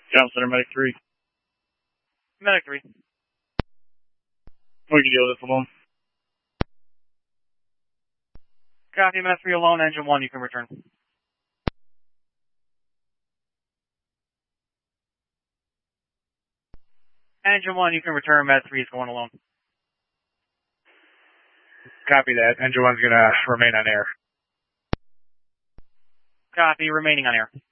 Ground Center, Medic 3. Medic 3. We can deal with this alone. Copy, Medic 3 alone. Engine 1, you can return. Engine 1, you can return. Med 3 is going alone. Copy that. Engine 1's going to remain on air. Copy, remaining on air.